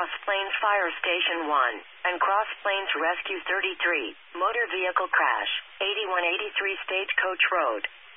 Cross Plains Fire Station 1 and Cross Plains Rescue 33, motor vehicle crash, 8183 Stagecoach Road.